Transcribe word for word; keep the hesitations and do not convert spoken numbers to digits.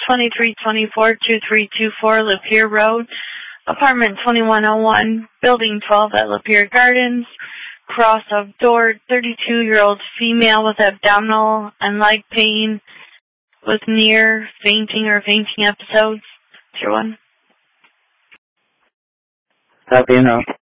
twenty-three twenty-four, twenty-three twenty-four Lapeer Road, apartment twenty-one oh one, building twelve at Lapeer Gardens. Cross of door, thirty-two-year-old female with abdominal and leg pain with near fainting or fainting episodes. Tier one. Copy now.